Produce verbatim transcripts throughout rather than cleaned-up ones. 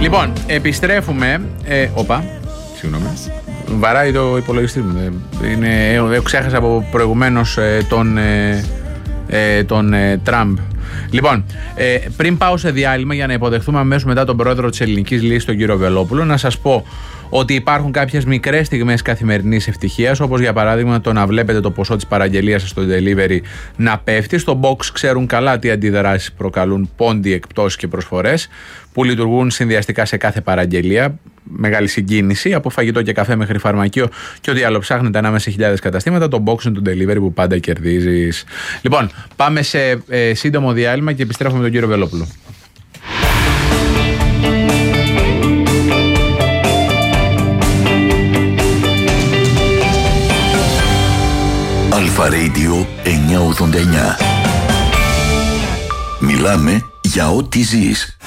Λοιπόν, επιστρέφουμε. Ε, όπα, συγγνώμη. Βαράει το υπολογιστή μου. Είναι, ε, ξέχασα από προηγουμένως ε, τον, ε, ε, τον ε, Τραμπ. Λοιπόν, ε, πριν πάω σε διάλειμμα για να υποδεχθούμε αμέσως μετά τον πρόεδρο της Ελληνικής Λύσης, τον κύριο Βελόπουλο, να σας πω ότι υπάρχουν κάποιες μικρές στιγμές καθημερινής ευτυχίας, όπως για παράδειγμα το να βλέπετε το ποσό της παραγγελίας σας στο delivery να πέφτει. Στο box ξέρουν καλά τι αντιδράσεις προκαλούν πόντι, εκπτώσεις και προσφορές που λειτουργούν συνδυαστικά σε κάθε παραγγελία. Μεγάλη συγκίνηση, από φαγητό και καφέ μέχρι φαρμακείο και ό,τι άλλο ψάχνετε ανάμεσα σε χιλιάδες καταστήματα. Το box είναι το delivery που πάντα κερδίζεις. Λοιπόν, πάμε σε ε, σύντομο διάλειμμα και επιστρέφουμε με τον κύριο Βελόπουλο. Αλφα Radio εννιακόσια ογδόντα εννιά. Μιλάμε για ό,τι ζεις.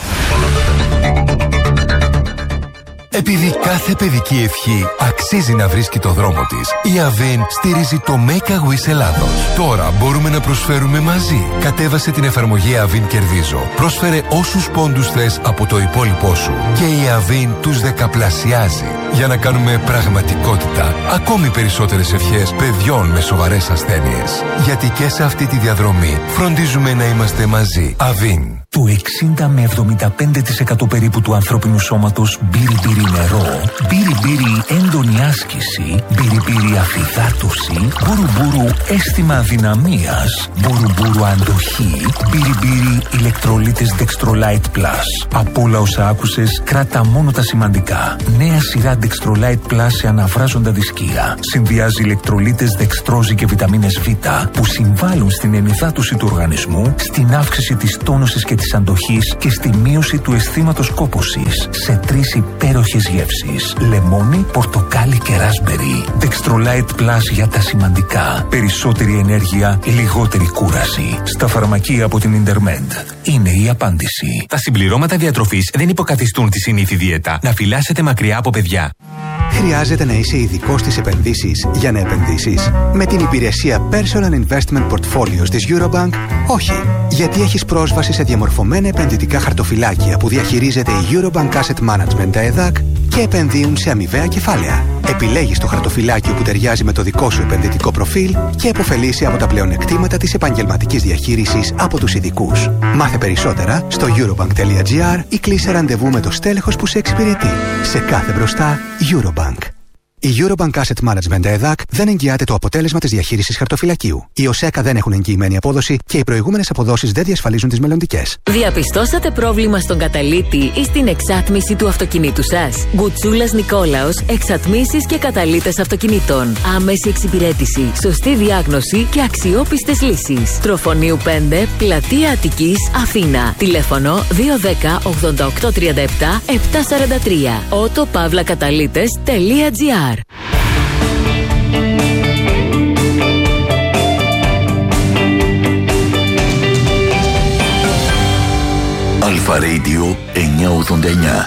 Επειδή κάθε παιδική ευχή αξίζει να βρίσκει το δρόμο της, η Avin στηρίζει το Make a Wish Ελλάδος. Τώρα μπορούμε να προσφέρουμε μαζί. Κατέβασε την εφαρμογή Avin Κερδίζω. Πρόσφερε όσους πόντους θες από το υπόλοιπό σου και η Avin τους δεκαπλασιάζει για να κάνουμε πραγματικότητα ακόμη περισσότερες ευχές παιδιών με σοβαρές ασθένειες. Γιατί και σε αυτή τη διαδρομή φροντίζουμε να είμαστε μαζί. Avin. Το εξήντα με εβδομήντα πέντε τοις εκατό περίπου του ανθρώπινου σώματος μπύρι-μπύρι νερό, μπύρι-μπύρι έντονη άσκηση, μπύρι-μπύρι αφυδάτωση, μπουρου-μπουρου αίσθημα αδυναμίας, μπουρου-μπουρου αντοχή, μπύρι-μπύρι ηλεκτρολίτες Dextrolite Plus. Από όλα όσα άκουσες, κράτα μόνο τα σημαντικά. Νέα σειρά Dextrolite Plus σε αναβράζοντα δισκία. Συνδυάζει ηλεκτρολίτες δεξτρόζη και βιταμίνες Β που συμβάλλουν στην ενυδάτωση του οργανισμού, στην αύξηση της τόνωσης και της αντοχής και στη μείωση του αισθήματος κόπωσης σε τρεις υπέροχες γεύσεις: λεμόνι, πορτοκάλι και ράσμπερι. Dextrolite Plus για τα σημαντικά. Περισσότερη ενέργεια, λιγότερη κούραση. Στα φαρμακεία από την Intermed. Είναι η απάντηση. Τα συμπληρώματα διατροφής δεν υποκαθιστούν τη συνήθη δίαιτα. Να φυλάσσετε μακριά από παιδιά. Χρειάζεται να είσαι ειδικός στις επενδύσεις για να επενδύσεις? Με την υπηρεσία Personal Investment Portfolios της Eurobank, όχι. Γιατί έχεις πρόσβαση σε διαμορφωμένα επενδυτικά χαρτοφυλάκια που διαχειρίζεται η Eurobank Asset Management ΕΔΑΚ και επενδύουν σε αμοιβαία κεφάλαια. Επιλέγεις το χαρτοφυλάκιο που ταιριάζει με το δικό σου επενδυτικό προφίλ και επωφελείσαι από τα πλεονεκτήματα της επαγγελματικής διαχείρισης από τους ειδικούς. Μάθε περισσότερα στο eurobank τελεία gr ή κλείσε ραντεβού με το στέλεχος που σε εξυπηρετεί. Σε κάθε μπροστά, Eurobank. Η Eurobank Asset Management ΕΔΑΚ δεν εγγυάται το αποτέλεσμα της διαχείρισης χαρτοφυλακίου. Οι ΟΣΕΚΑ δεν έχουν εγγυημένη απόδοση και οι προηγούμενες αποδόσεις δεν διασφαλίζουν τις μελλοντικές. Διαπιστώσατε πρόβλημα στον καταλύτη ή στην εξάτμιση του αυτοκινήτου σας? Γκουτσούλας Νικόλαος, εξατμίσεις και καταλύτες αυτοκινήτων. Άμεση εξυπηρέτηση, σωστή διάγνωση και αξιόπιστες λύσεις. Τροφονίου πέντε, Πλατεία Αττικής, Αθήνα. Τηλέφωνο δύο ένα μηδέν ογδόντα οκτώ τριάντα επτά επτακόσια σαράντα τρία. ότο παύλα καταλύτες τελεία gr. Αλφα Radio εννιακόσια ογδόντα εννιά.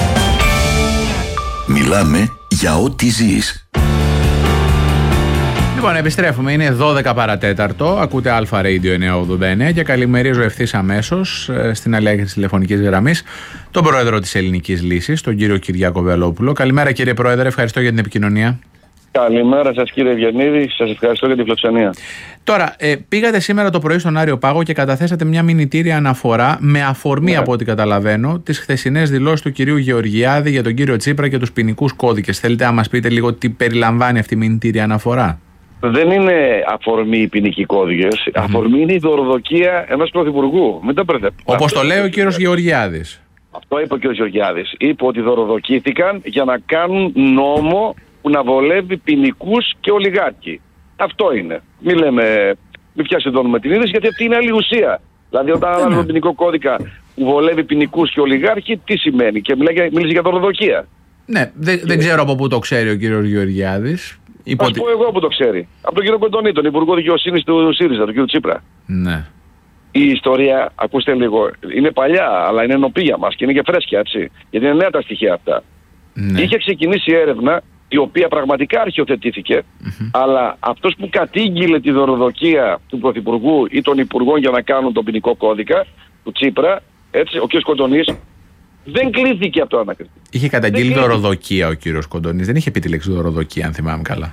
Μιλάμε για ό,τι ζεις. Λοιπόν, επιστρέφουμε. Είναι δώδεκα παρατέταρτο. Ακούτε Αλφα Radio εννιακόσια ογδόντα εννιά και καλημερίζω ευθύς αμέσως στην αλλαγή της τηλεφωνικής γραμμής τον πρόεδρο της Ελληνικής Λύσης, τον κύριο Κυριάκο Βελόπουλο. Καλημέρα, κύριε Πρόεδρε, ευχαριστώ για την επικοινωνία. Καλημέρα σας, κύριε Ευγενίδη, σας ευχαριστώ για την φιλοξενία. Τώρα, ε, πήγατε σήμερα το πρωί στον Άριο Πάγο και καταθέσατε μια μηνυτήρια αναφορά με αφορμή, ναι, από ό,τι καταλαβαίνω, τις χθεσινές δηλώσεις του κυρίου Γεωργιάδη για τον κύριο Τσίπρα και τους ποινικούς κώδικες. Θέλετε να μας πείτε λίγο τι περιλαμβάνει αυτή η μηνυτήρια αναφορά? Δεν είναι αφορμή οι ποινικοί κώδικες. Mm. Αφορμή είναι η δωροδοκία ενός πρωθυπουργού. Μην τα μπερδεύετε. Όπως το λέει ο κύριος Γεωργιάδης. Αυτό είπε ο κύριος Γεωργιάδης. Είπε ότι δωροδοκήθηκαν για να κάνουν νόμο που να βολεύει ποινικούς και ολιγάρχη. Αυτό είναι. Μην λέμε, μην πιασιδώνουμε την είδηση, γιατί αυτή είναι άλλη ουσία. Δηλαδή, όταν mm. ανάλογο ποινικό κώδικα που βολεύει ποινικούς και ολιγάρχη, τι σημαίνει? Και μιλήσει για δωροδοκία. Ναι, δεν, δεν ξέρω από πού το ξέρει ο κύριος Γεωργιάδης. Θα σου πω εγώ που το ξέρει. Από τον κύριο Κοντονή, τον Υπουργό Δικαιοσύνης του ΣΥΡΙΖΑ, τον κύριο Τσίπρα. Ναι. Η ιστορία, ακούστε λίγο, είναι παλιά, αλλά είναι νοπή για μας και είναι και φρέσκια, έτσι. Γιατί είναι νέα τα στοιχεία αυτά. Ναι. Είχε ξεκινήσει έρευνα, η οποία πραγματικά αρχιοθετήθηκε, mm-hmm. αλλά αυτός που κατήγγειλε τη δωροδοκία του Πρωθυπουργού ή των Υπουργών για να κάνουν τον ποινικό κώδικα, του Τσίπρα, έτσι, ο κ. Κοντονής, Δεν κλείθηκε από το ανακριτή. Είχε καταγγείλει δωροδοκία ο κύριος Κοντονής. Δεν είχε πει τη λέξη δωροδοκία, αν θυμάμαι καλά.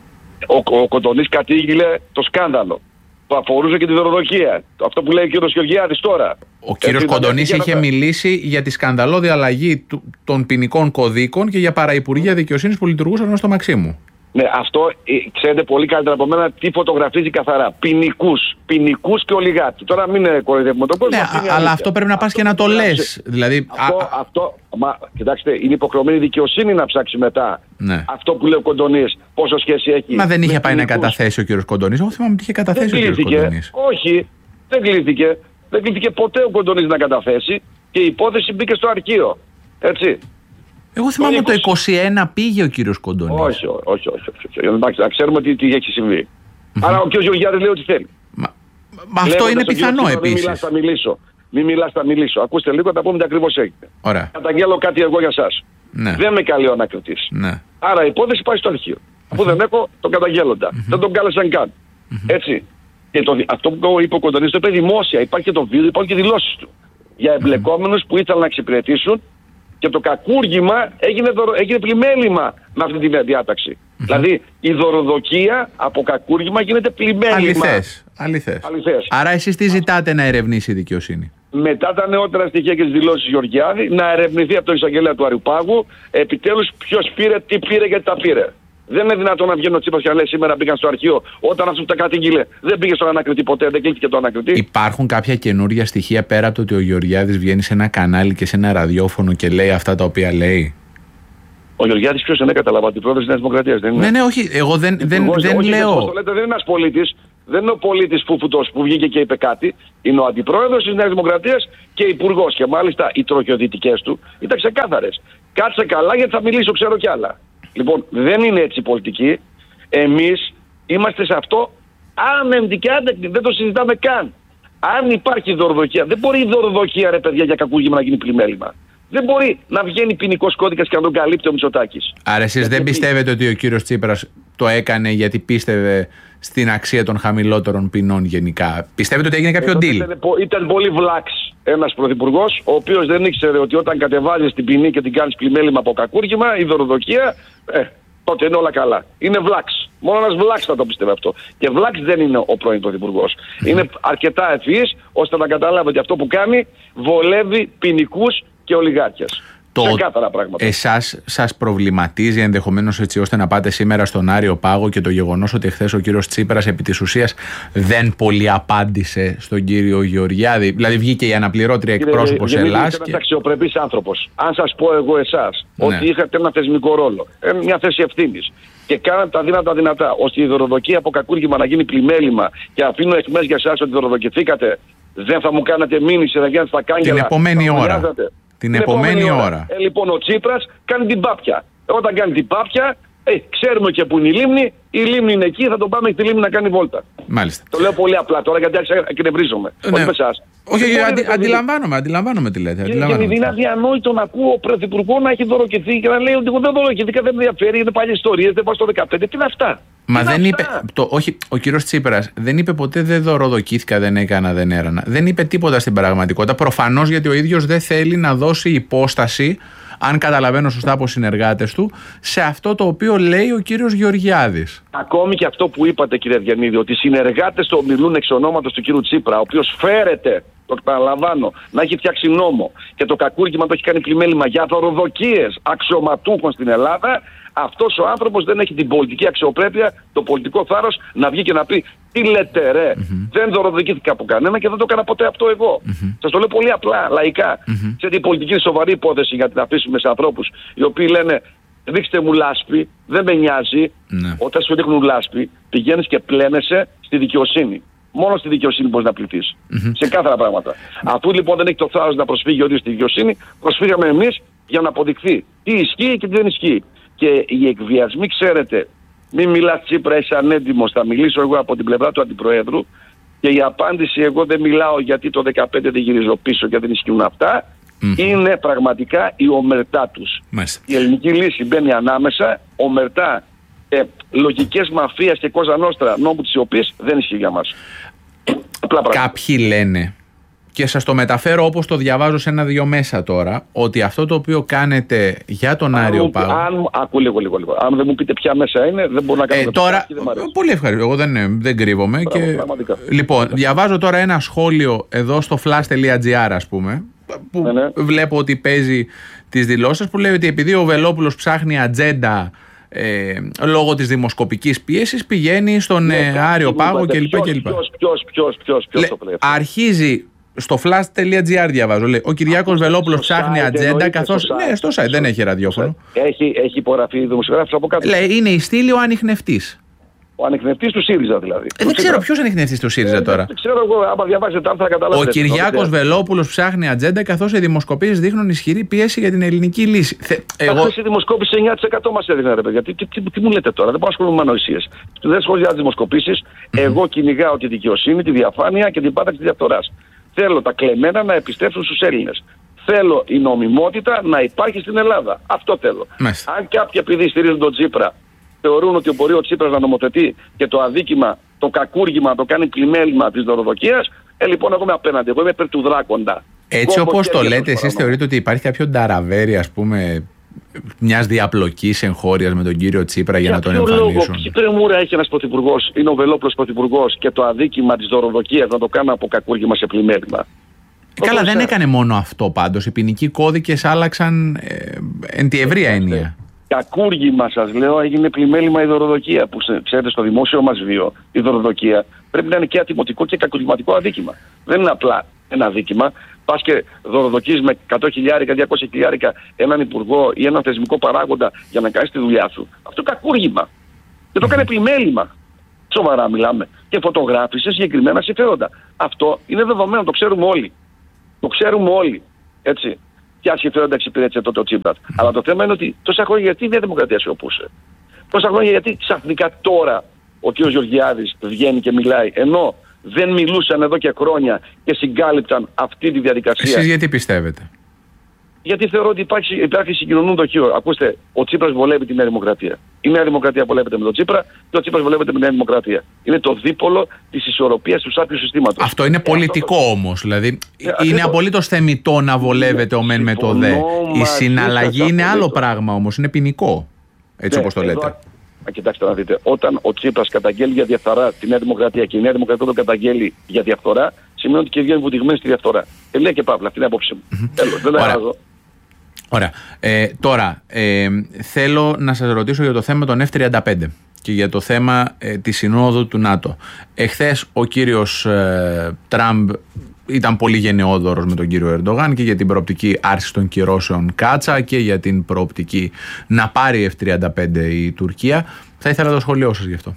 Ο, ο Κοντονής κατήγγειλε το σκάνδαλο που αφορούσε και τη δωροδοκία. Αυτό που λέει ο κύριος Γεωργιάδης τώρα. Ο κύριος Κοντονής είχε να... μιλήσει για τη σκανδαλώδη αλλαγή του, των ποινικών κωδίκων και για παραυπουργεία δικαιοσύνης που λειτουργούσαν ως το Μαξίμου. Ναι, αυτό ε, ξέρετε πολύ καλύτερα από μένα τι φωτογραφίζει καθαρά. Ποινικούς, ποινικούς και ολιγάρτες. Τώρα μην κοροϊδεύουμε τον κόσμο. Ναι, αλλά αυτό πρέπει να πας και να το λες. Δηλαδή, αυτό, α... αυτό, μα, κοιτάξτε, είναι υποχρεωμένη δικαιοσύνη να ψάξει μετά. Ναι. Αυτό που λέει ο Κοντονής, πόσο σχέση έχει. Μα δεν είχε πάει ποινικούς. Να καταθέσει ο κύριος Κοντονής. Εγώ θυμάμαι ότι είχε καταθέσει δεν ο κύριος Κοντονής. Όχι, δεν κλείθηκε. Δεν κλείθηκε ποτέ ο Κοντονής να καταθέσει και η υπόθεση μπήκε στο αρχείο. Έτσι. Εγώ θυμάμαι ότι το είκοσι ένα πήγε ο κύριος Κοντονής. Όχι, όχι, όχι. όχι. Εντάξει, να ξέρουμε τι, τι έχει συμβεί. Mm-hmm. Άρα ο κύριος Γεωργιάδης λέει ό,τι θέλει. Μα, μα αυτό είναι πιθανό επίσης. Μην μιλάς, θα μιλήσω. Μην μιλάς, θα μιλήσω. Ακούστε λίγο, θα πούμε τι ακριβώς έγινε. Ωραία. Καταγγέλω κάτι εγώ για εσάς. Ναι. Δεν με καλεί ο ανακριτής. Ναι. Άρα η υπόθεση πάει στο αρχείο. Mm-hmm. Αφού δεν έχω τον καταγγέλλοντα. Mm-hmm. Δεν τον κάλεσαν καν. Mm-hmm. Έτσι. Και το, αυτό που είπε ο Κοντονής το είπε δημόσια. Υπάρχει και το βίντεο, υπάρχουν και δηλώσεις του. Για εμπλεκόμενους mm-hmm. που ήθελαν να εξυπηρετήσουν. Και το κακούργημα έγινε, δωρο... έγινε πλημέλημα με αυτή τη διάταξη. Mm-hmm. Δηλαδή η δωροδοκία από κακούργημα γίνεται πλημέλημα. Αληθές. Αληθές. Αληθές. Άρα εσείς τι ζητάτε να ερευνήσει η δικαιοσύνη? Μετά τα νεότερα στοιχεία και τις δηλώσεις Γεωργιάδη, να ερευνηθεί από το εισαγγελέα του Αριουπάγου επιτέλους ποιος πήρε, τι πήρε και τα πήρε. Δεν είναι δυνατόν να βγαίνει ο Τσίπρας και να λέει σήμερα μπήκαν στο αρχείο όταν αυτό που τα κατήγγειλε δεν πήγε στον ανακριτή ποτέ, δεν κλείθηκε το ανακριτή. Υπάρχουν κάποια καινούργια στοιχεία πέρα από το ότι ο Γεωργιάδης βγαίνει σε ένα κανάλι και σε ένα ραδιόφωνο και λέει αυτά τα οποία λέει? Ο Γεωργιάδης ποιος είναι, καταλάβατε, πρόεδρος της Νέας Δημοκρατίας, δεν είναι? Ναι, ναι, όχι, εγώ δεν, δεν, δεν, δεν όχι, λέω. Το λέτε, δεν είναι ένας πολίτης, δεν είναι ο πολίτης φουφουτός που βγήκε και είπε κάτι. Είναι ο αντιπρόεδρος της Νέας Δημοκρατίας και υπουργός. Και μάλιστα οι τροχιοδυτικές του ήταν ξεκάθαρες. Κάτσε καλά γιατί θα μιλήσω, ξέρω κι άλλα. Λοιπόν, δεν είναι έτσι η πολιτική. Εμείς είμαστε σε αυτό άμεμπτοι και άντεκτοι. Δεν το συζητάμε καν. Αν υπάρχει δωροδοκία, δεν μπορεί η δωροδοκία, ρε παιδιά, για κακούργημα να γίνει πλημέλημα. Δεν μπορεί να βγαίνει ποινικός κώδικας και να τον καλύπτει ο Μητσοτάκης. Άρα εσείς δεν πιστεύετε ότι ο κύριος Τσίπρας το έκανε γιατί πίστευε στην αξία των χαμηλότερων ποινών γενικά? Πιστεύετε ότι έγινε κάποιο deal? Ήταν, ήταν πολύ βλάξ ένας πρωθυπουργός, ο οποίος δεν ήξερε ότι όταν κατεβάζεις την ποινή και την κάνεις πλημέλημα από κακούργημα, η δωροδοκία, ε, τότε είναι όλα καλά. Είναι βλάξ. Μόνο ένας βλάξ θα το πιστεύει αυτό. Και βλάξ δεν είναι ο πρώην πρωθυπουργός. Mm. Είναι αρκετά ευφυής ώστε να καταλάβει ότι αυτό που κάνει βολεύει ποινικούς και ολιγάρχες. Το ξεκάθαρα πράγματα. Εσάς σας προβληματίζει ενδεχομένως έτσι ώστε να πάτε σήμερα στον Άριο Πάγο και το γεγονός ότι χθες ο κύριος Τσίπρας επί της ουσίας δεν πολύ απάντησε στον κύριο Γεωργιάδη? Δηλαδή βγήκε η αναπληρώτρια εκπρόσωπος Ελλάς. Είστε ένας αξιοπρεπής άνθρωπος. Αν σας πω εγώ εσάς ναι. ότι είχατε ένα θεσμικό ρόλο, μια θέση ευθύνης και κάνατε τα δύνατα δυνατά ώστε η δωροδοκία από κακούργημα να γίνει πλημέλημα και αφήνω εκμές για εσάς ότι δωροδοκηθήκατε, δεν θα μου κάνατε μήνυση, θα βγαίνετε στα κάγκελα? Την επόμενη ώρα. Την, την επόμενη, επόμενη ώρα. ώρα. Ε, λοιπόν, ο Τσίπρας κάνει την πάπια. Όταν κάνει την πάπια, ε, ξέρουμε και που είναι η λίμνη. Η λίμνη είναι εκεί, θα τον πάμε στη λίμνη να κάνει βόλτα. Μάλιστα. Το λέω πολύ απλά τώρα γιατί άρχισα και νευρίζομαι. Ναι. Όχι με εσάς. Όχι, όχι, αντι, αντιλαμβάνομαι, αντιλαμβάνομαι τι λέτε. Γιατί είναι αδιανόητο να ακούω ο πρωθυπουργό να έχει δωροκηθεί και να λέει ότι εγώ δεν δωροκηθήκα, δεν με ενδιαφέρει, είναι παλιές ιστορίες, δεν πάω στο δεκαπέντε. Τι είναι αυτά? Μα είναι δεν αυτά? είπε. Το, όχι, ο κύριος Τσίπρας δεν είπε ποτέ δεν δωροδοκήθηκα, δεν έκανα, δεν έρανα. Δεν είπε τίποτα στην πραγματικότητα. Προφανώς γιατί ο ίδιος δεν θέλει να δώσει υπόσταση, αν καταλαβαίνω σωστά από συνεργάτες του, σε αυτό το οποίο λέει ο κύριος Γεωργιάδης. Ακόμη και αυτό που είπατε, κύριε Διαννίδη, ότι οι συνεργάτες του μιλούν εξ ονόματος του κύριου Τσίπρα, ο οποίος φέρεται, το επαναλαμβάνω, να έχει φτιάξει νόμο και το κακούργημα το έχει κάνει πλημέλημα για δωροδοκίες αξιωματούχων στην Ελλάδα. Αυτός ο άνθρωπος δεν έχει την πολιτική αξιοπρέπεια, το πολιτικό θάρρος να βγει και να πει τι λέτε ρε, mm-hmm. δεν δωροδοκήθηκα από κανένα και δεν το έκανα ποτέ αυτό εγώ. Mm-hmm. Σας το λέω πολύ απλά, λαϊκά. Mm-hmm. Ξέρετε, η πολιτική είναι σοβαρή υπόθεση για την αφήσουμε σε ανθρώπους οι οποίοι λένε ρίξτε μου λάσπη, δεν με νοιάζει. Mm-hmm. Όταν σου ρίχνουν λάσπη πηγαίνεις και πλένεσαι στη δικαιοσύνη. Μόνο στη δικαιοσύνη μπορείς να πληθείς. Mm-hmm. Σε κάθε πράγματα. Mm-hmm. Αφού λοιπόν δεν έχει το θάρρος να προσφύγει ο ίδιος στη δικαιοσύνη, προσφύγαμε εμείς για να αποδειχθεί τι ισχύει και τι δεν ισχύει. Και οι εκβιασμοί, ξέρετε, μην μιλάς Τσίπρα, είσαι ανέντιμος. Θα μιλήσω εγώ από την πλευρά του Αντιπροέδρου και η απάντηση εγώ δεν μιλάω γιατί το δεκαπέντε δεν γυρίζω πίσω και δεν ισχύουν αυτά. Mm-hmm. Είναι πραγματικά η ομερτά τους. Μάλιστα. Η ελληνική λύση μπαίνει ανάμεσα, ομερτά, ε, λογικές μαφίας και κόζα νόστρα, νόμου της οποίας δεν ισχύει για μας. Κάποιοι λένε, και σας το μεταφέρω όπως το διαβάζω σε ένα-δύο μέσα τώρα, ότι αυτό το οποίο κάνετε για τον αν Άριο Πάγο. Αν, ακού λίγο, λίγο, λίγο. Αν δεν μου πείτε ποια μέσα είναι, δεν μπορώ να κάνω. Ε, τώρα, πολύ ευχαριστώ. Εγώ δεν, δεν κρύβομαι. Μπράβο, και... Λοιπόν, διαβάζω τώρα ένα σχόλιο εδώ στο flash.gr, ας πούμε, που ναι, ναι. βλέπω ότι παίζει τις δηλώσεις που λέει ότι επειδή ο Βελόπουλος ψάχνει ατζέντα ε, λόγω της δημοσκοπικής πίεσης, πηγαίνει στον ναι, ε, Άριο Πάγο κλπ. Ποιος, ποιος, ποιος, ποιος, ποιος, ποιος το λέει. Αρχίζει στο flash.gr, διαβάζω, λέει, ο Κυριάκος Βελόπουλος ψάχνει ατζέντα καθώς... Ναι, στο site, δεν έχει ραδιόφωνο. Έχει, έχει υπογραφεί δημοσιογράφος από κάτω. Λέει, είναι η στήλη ο ανιχνευτής. Ο ανιχνευτής του ΣΥΡΙΖΑ δηλαδή. Ε, δεν ξέρω ποιος ανιχνευτής του ΣΥΡΙΖΑ τώρα. Δεν ξέρω εγώ, άμα διαβάζετε άρθρα καταλάβετε. Ο Κυριάκος Βελόπουλος ψάχνει ατζέντα καθώς οι δημοσκοπήσεις δείχνουν ισχυρή πίεση για την ελληνική λύση. Εγώ... Αυτές οι δημοσκόπηση εννιά τοις εκατό μας έδινε, ρε παιδιά. Τι, τι, τι, τι μου λέτε τώρα, δεν πάω να ασχολούμαι με ανοησίες. Δεν σχολιάζω τις δημοσκοπήσεις. Mm-hmm. Εγώ κυνηγάω τη δικαιοσύνη, τη διαφάνεια και την πάταξη της διαφθοράς. Θέλω τα κλεμμένα να επιστρέψουν στους Έλληνες. Θέλω η νομιμότητα να υπάρχει στην Ελλάδα. Αυτό θέλω. Μάλιστα. Αν κάποιοι επειδή στηρίζουν τον Τσίπρα θεωρούν ότι μπορεί ο Τσίπρας να νομοθετεί και το αδίκημα, το κακούργημα, το κάνει πλημέλημα της δωροδοκίας, ε, λοιπόν, εγώ είμαι απέναντι. Εγώ είμαι υπέρ του δράκοντα. Έτσι όπως το λέτε, εσείς θεωρείτε ότι υπάρχει κάποιο νταραβέρι, ας πούμε, μιας διαπλοκής εγχώριας με τον κύριο Τσίπρα για, για να τον εμφανίσουν? Τι πρεμούρα έχει ένας πρωθυπουργός, είναι ο Βελόπουλος πρωθυπουργός, και το αδίκημα της δωροδοκίας να το κάνω από κακούργημα σε πλημέλημα? Ε, καλά, δεν έκανε μόνο αυτό πάντως. Οι ποινικοί κώδικες άλλαξαν ε, εν τη ευρεία έννοια. Κακούργημα, σας λέω, έγινε πλημέλημα η δωροδοκία. Που ξέρετε, στο δημόσιο μας βίο, η δωροδοκία πρέπει να είναι και ατιμωτικό και κακουργηματικό αδίκημα. Δεν είναι απλά ένα αδίκημα. Πας και δωροδοκείς με εκατό χιλιάρικα, διακόσια χιλιάρικα έναν υπουργό ή έναν θεσμικό παράγοντα για να κάνεις τη δουλειά σου. Αυτό είναι κακούργημα. Και το έκανε πλημέλημα. Σοβαρά μιλάμε. Και φωτογράφησε συγκεκριμένα συμφέροντα. Αυτό είναι δεδομένο, το ξέρουμε όλοι. Το ξέρουμε όλοι. Έτσι. Ποια συμφέροντα εξυπηρέτησε τότε ο Τσίπρας. Mm. Αλλά το θέμα είναι ότι τόσα χρόνια γιατί η Νέα Δημοκρατία σιωπούσε. Τόσα χρόνια γιατί ξαφνικά τώρα ο κ. Γεωργιάδης βγαίνει και μιλάει, ενώ δεν μιλούσαν εδώ και χρόνια και συγκάλυπταν αυτή τη διαδικασία. Εσείς γιατί πιστεύετε? Γιατί θεωρώ ότι υπάρχει, υπάρχει συγκοινωνούν δοχείο. Ακούστε, ο Τσίπρας βολεύει τη Νέα Δημοκρατία. Η Νέα Δημοκρατία βολεύεται με τον Τσίπρα και ο Τσίπρας βολεύεται με τη Νέα Δημοκρατία. Είναι το δίπολο της ισορροπίας του σάπιου συστήματος. Αυτό είναι πολιτικό αυτό... όμως. Δηλαδή ε, είναι απολύτως θεμιτό να βολεύεται ο μεν με το δε. Η συναλλαγή είναι άλλο πράγμα όμως. Είναι ποινικό. Έτσι ναι, όπως το λέτε. Εδώ... Κοιτάξτε να δείτε, όταν ο Τσίπρας καταγγέλει για διαφθορά τη Νέα Δημοκρατία και η Νέα Δημοκρατία τον καταγγέλει για διαφθορά, σημαίνει ότι και βγαίνει βουτυγμένη στη διαφθορά. Τελεία και παύλα, αυτή είναι η άποψή μου. Mm-hmm. Τέλος, δεν αλλάζω. Ωραία. Ε, τώρα, ε, θέλω να σας ρωτήσω για το θέμα των εφ τριάντα πέντε και για το θέμα ε, της συνόδου του ΝΑΤΟ. Εχθές ο κύριος ε, Τραμπ ήταν πολύ γενναιόδωρος με τον κύριο Ερντογάν και για την προοπτική άρση των κυρώσεων Κάτσα και για την προοπτική να πάρει εφ τριάντα πέντε η Τουρκία. Θα ήθελα το σχολείο σας γι' αυτό.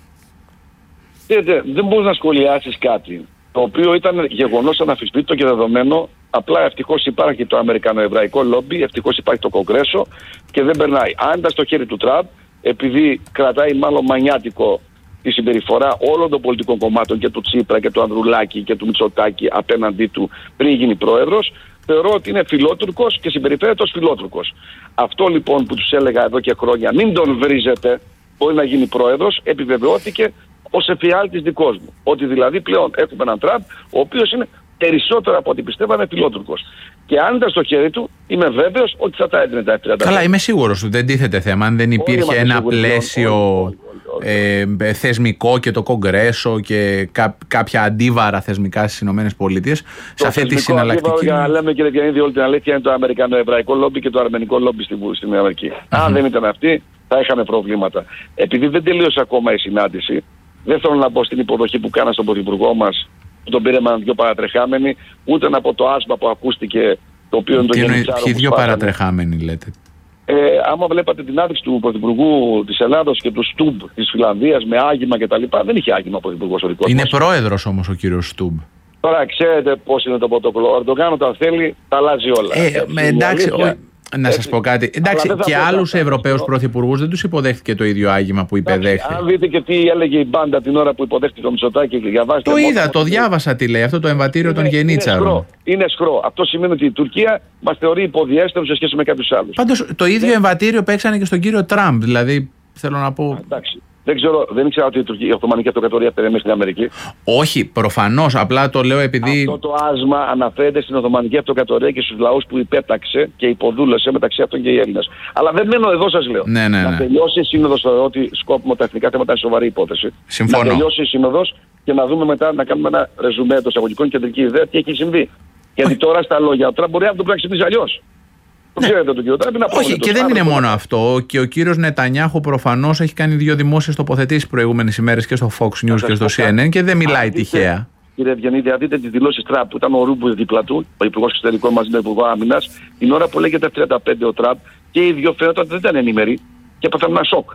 Δείτε, δεν μπορείς να σχολιάσεις κάτι το οποίο ήταν γεγονός αναμφισβήτητο και δεδομένο. Απλά ευτυχώς υπάρχει το αμερικανοεβραϊκό λόμπι, ευτυχώς υπάρχει το Κογκρέσο και δεν περνάει. Αν ήταν στο χέρι του Τραμπ, επειδή κρατάει μάλλον μανιάτικο τη συμπεριφορά όλων των πολιτικών κομμάτων και του Τσίπρα και του Ανδρουλάκη και του Μητσοτάκη απέναντί του πριν γίνει πρόεδρος, θεωρώ ότι είναι φιλότουρκος και συμπεριφέρεται ως φιλότουρκος. Αυτό λοιπόν που τους έλεγα εδώ και χρόνια, μην τον βρίζετε, μπορεί να γίνει πρόεδρος, επιβεβαιώθηκε ως εφιάλτης δικός μου. Ότι δηλαδή πλέον έχουμε έναν Τραμπ, ο οποίος είναι περισσότερο από ό,τι πιστεύανε φιλότουρκος. Και αν ήταν στο χέρι του, είμαι βέβαιος ότι θα τα έδινε τα εφ τριάντα πέντε. Καλά, είμαι σίγουρος ότι δεν τίθεται θέμα. Αν δεν υπήρχε ένα σίγουροι, πλαίσιο όλοι, όλοι, όλοι. Ε, θεσμικό και το Κογκρέσο και κά, κάποια αντίβαρα θεσμικά στις ΗΠΑ, σε αυτή τη συναλλακτική. Για να λέμε, κύριε Διανίδη, όλη την αλήθεια είναι το αμερικανοεβραϊκό λόμπι και το αρμενικό λόμπι στην Αμερική. Mm-hmm. Αν δεν ήταν αυτοί, θα είχαμε προβλήματα. Επειδή δεν τελείωσε ακόμα η συνάντηση, δεν θέλω να πω στην υποδοχή που κάνα στον πρωθυπουργό μας, που τον πήραμε δυο παρατρεχάμενοι, ούτε να πω το άσμα που ακούστηκε, το οποίο είναι το γενιτσάρο. Ποιοι δύο παρατρεχάμενοι λέτε? Ε, άμα βλέπατε την άδειξη του πρωθυπουργού της Ελλάδος και του Στουμπ της Φιλανδίας με άγημα κτλ., δεν είχε άγημα ο πρωθυπουργός ο δικός μας. Είναι πρόεδρος όμως ο κύριος Στουμπ. Τώρα ξέρετε πώς είναι το πρωτόκολλο. Ο Ερντογάν όταν θέλει τα αλλάζει όλα. Ε, ε, με, εντάξει, αλήθεια, να σας πω κάτι. Εντάξει, και άλλους Ευρωπαίους πρωθυπουργούς δεν τους υποδέχτηκε το ίδιο άγημα που υποδέχθηκε. Αν δείτε και τι έλεγε η μπάντα την ώρα που υποδέχτηκε το Μητσοτάκη και διαβάσετε. Το είδα, το διάβασα τι λέει, αυτό το εμβατήριο των Γενίτσαρων. Είναι σχρό. Αυτό σημαίνει ότι η Τουρκία μας θεωρεί υποδιέστερους σε σχέση με κάποιους άλλους. Πάντως το ίδιο εμβατήριο παίξανε και στον κύριο Τραμπ. Δηλαδή θέλω να πω. Εντάξει. Δεν ξέρω, δεν ήξερα ότι η, Τουρκία, η Οθωμανική Αυτοκρατορία έφτανε μέσα στην Αμερική. Όχι, προφανώς. Απλά το λέω επειδή. Αυτό το άσμα αναφέρεται στην Οθωμανική Αυτοκρατορία και στους λαούς που υπέταξε και υποδούλωσε, μεταξύ αυτών και οι Έλληνες. Αλλά δεν μένω εδώ, σας λέω. Ναι, ναι, ναι. Να τελειώσει η Σύνοδος, θεωρώ ότι σκόπιμο τα εθνικά θέματα είναι σοβαρή υπόθεση. Συμφωνώ. Να τελειώσει η Σύνοδος και να δούμε μετά, να κάνουμε ένα ρεζουμέ των εισαγωγικών κεντρική ιδέα τι έχει συμβεί. Γιατί τώρα στα λόγια ο Τραμπ μπορεί να το πρέπει να ξυπνήσει αλλιώς. Ναι. Ξέρετε τον κύριο Τραμπ, είναι όχι, και δεν είναι μόνο αυτό. Και ο κύριος Νετανιάχου προφανώς έχει κάνει δύο δημόσιες τοποθετήσεις προηγούμενες ημέρες και στο Fox News και στο σι εν εν και δεν μιλάει τυχαία. Κύριε Ευγενίδη, αν δείτε τις δηλώσεις Τραμπ που ήταν ο Ρούμπου δίπλα του, ο Υπουργός Εξωτερικών μαζί με τον Υπουργό Άμυνας, την ώρα που λέγεται τριάντα πέντε ο Τραμπ και οι δύο φαίνονταν ότι δεν ήταν ενήμεροι και έπαθαν ένα σοκ.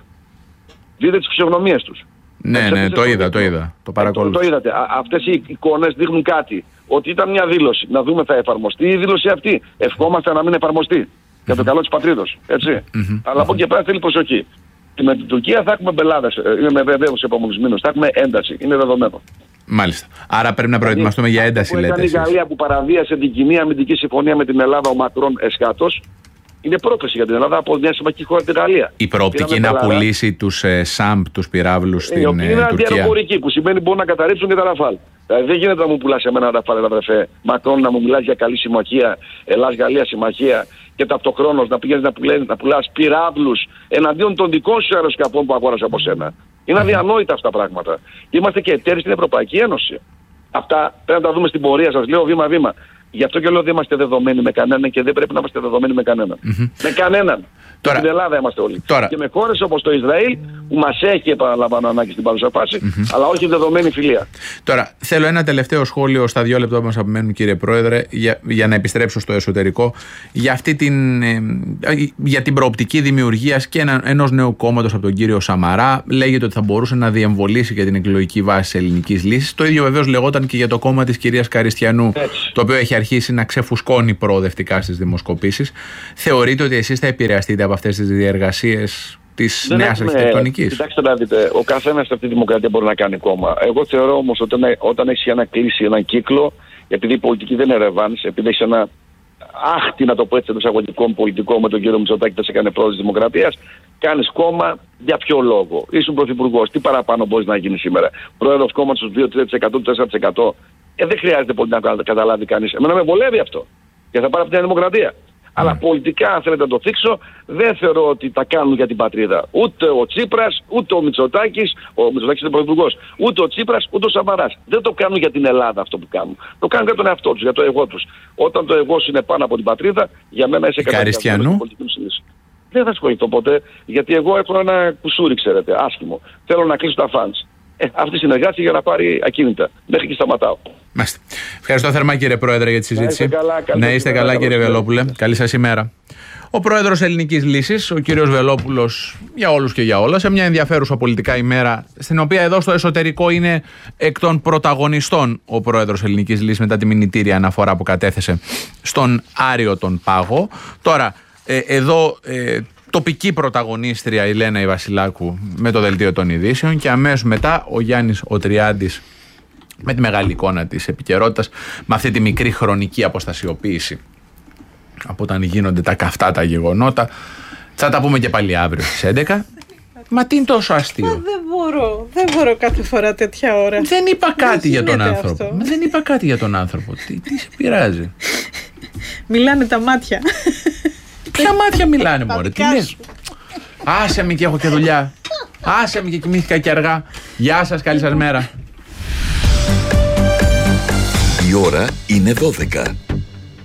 Δείτε τις φυσιογνωμίες τους. Ναι, ναι, το είδα, το είδα. Το παρακολούθησα. Το είδατε. Αυτές οι εικόνες δείχνουν κάτι. Ότι ήταν μια δήλωση. Να δούμε θα εφαρμοστεί η δήλωση αυτή. Ευχόμαστε να μην εφαρμοστεί. Mm-hmm. Για το καλό της πατρίδος. Έτσι. Mm-hmm. Αλλά από εκεί πέρα θέλει προσοχή. Και με την Τουρκία θα έχουμε μπελάδες. Είμαι βεβαίως σε επόμενους μήνες. Θα έχουμε ένταση. Είναι δεδομένο. Μάλιστα. Άρα πρέπει να προετοιμαστούμε για ένταση, που λέτε. Η Γαλλία που παραβίασε την κοινή αμυντική συμφωνία με την Ελλάδα, ο Μακρόν εσχάτως, είναι πρόκληση για την Ελλάδα από μια συμμαχική χώρα τη Γαλλία. Η προοπτική να πουλήσει τους ε, ΣΑΜΠ, τους πυράβλους στην ε, Τουρκία. Είναι αντιαεροπορική, που σημαίνει μπορούν να καταρρύψουν και τα Ραφάλ. Δηλαδή δεν γίνεται να μου πουλάς εμένα Ραφάλ, αδερφέ Μακρόν, να μου μιλάς για καλή συμμαχία, Ελλάς-Γαλλία συμμαχία και ταυτοχρόνως να πηγαίνεις να, να πουλάς πυράβλους εναντίον των δικών σου αεροσκαφών που αγόρασα από σένα. Είναι αδιανόητα αυτά τα πράγματα. Είμαστε και εταίροι στην Ευρωπαϊκή Ένωση. Αυτά πρέπει να τα δούμε στην πορεία, σας λέω βήμα-βήμα. Γι' αυτό και λέω δεν είμαστε δεδομένοι με κανέναν και δεν πρέπει να είμαστε δεδομένοι με κανέναν. Mm-hmm. Με κανέναν. Τώρα, στην Ελλάδα είμαστε όλοι. Τώρα. Και με χώρες όπως το Ισραήλ που μας έχει, επαναλαμβάνω, ανάγκη στην παρούσα φάση, mm-hmm. αλλά όχι δεδομένη φιλία. Τώρα, θέλω ένα τελευταίο σχόλιο στα δύο λεπτά που μας απομένουν, κύριε Πρόεδρε, για, για να επιστρέψω στο εσωτερικό, για, αυτή την, ε, για την προοπτική δημιουργίας και ένα, ενός νέου κόμματος από τον κύριο Σαμαρά. Λέγεται ότι θα μπορούσε να διεμβολήσει για την εκλογική βάση της ελληνικής λύσης. Το ίδιο βεβαίως λεγόταν και για το κόμμα της κυρίας Καριστιανού, έτσι, το οποίο έχει αρχίσει να ξεφουσκώνει προοδευτικά στις δημοσκοπήσεις. Θεωρείτε ότι εσείς θα επηρεαστείτε από αυτές τις διεργασίες της δεν νέας αρχιτεκτονικής? Κοιτάξτε να δείτε, ο καθένας σε αυτή τη δημοκρατία μπορεί να κάνει κόμμα. Εγώ θεωρώ όμως ότι όταν, όταν έχεις ανακλείσει έναν κύκλο, επειδή η πολιτική δεν είναι ρεβάνς, επειδή έχεις ένα άχτη, να το πω έτσι, των εισαγωγικών πολιτικών με τον κύριο Μητσοτάκη που θα σε κάνει πρόεδρος της Δημοκρατίας, κάνεις κόμμα για ποιο λόγο? Ήσουν πρωθυπουργός, τι παραπάνω μπορείς να γίνει σήμερα? Πρόεδρος κόμματος του δύο τρία τοις εκατό, τέσσερα τοις εκατό. Ε, δεν χρειάζεται πολύ να καταλάβει κανείς. Εμένα με βολεύει αυτό. Και θα πάρω από την Δημοκρατία. Mm. Αλλά πολιτικά, αν θέλετε να το θίξω, δεν θεωρώ ότι τα κάνουν για την πατρίδα. Ούτε ο Τσίπρας, ούτε ο Μητσοτάκης, ο Μητσοτάκης είναι πρωθυπουργός, ούτε ο Τσίπρας, ούτε ο Σαμαράς. Δεν το κάνουν για την Ελλάδα αυτό που κάνουν. Το κάνουν για τον εαυτό τους, για το εγώ τους. Όταν το εγώ είναι πάνω από την πατρίδα, για μένα είσαι Καριστιανού. Δεν θα ασχοληθώ ποτέ, γιατί εγώ έχω ένα κουσούρι, ξέρετε, άσχημο. Θέλω να κλείσω τα φαντς. Ε, αυτή συνεργάστηκε για να πάρει ακίνητα. Μέχρι και σταματάω. Μάλιστα. Ευχαριστώ θερμά, κύριε Πρόεδρε, για τη συζήτηση. Να είστε καλά, να είστε καλά, κύριε Βελόπουλε. Καλή σας ημέρα. Ο Πρόεδρος Ελληνικής Λύσης, ο κύριος Βελόπουλος, για όλους και για όλα, σε μια ενδιαφέρουσα πολιτικά ημέρα, στην οποία εδώ στο εσωτερικό είναι εκ των πρωταγωνιστών ο Πρόεδρος Ελληνικής Λύσης μετά τη μηνυτήρια αναφορά που κατέθεσε στον Άριο τον Πάγο. Τώρα, ε, εδώ. Ε, τοπική πρωταγωνίστρια η Λένα η Βασιλάκου με το δελτίο των ειδήσεων και αμέσως μετά ο Γιάννης ο Τριάντης με τη μεγάλη εικόνα της επικαιρότητας, με αυτή τη μικρή χρονική αποστασιοποίηση από όταν γίνονται τα καυτά τα γεγονότα. Θα τα πούμε και πάλι αύριο στις έντεκα. Μα τι είναι τόσο αστείο? Μα δεν μπορώ, δεν μπορώ κάθε φορά τέτοια ώρα. Δεν είπα κάτι για τον άνθρωπο. Μα δεν είπα κάτι για τον άνθρωπο. Τι, τι σε πειράζει? Μιλάνε τα μάτια. Ποια μάτια μιλάνε, μωρέ? Τι λες? Άσε με και έχω και δουλειά. Άσε με και κοιμήθηκα και αργά. Γεια σας, καλή σας μέρα. Η ώρα είναι δώδεκα.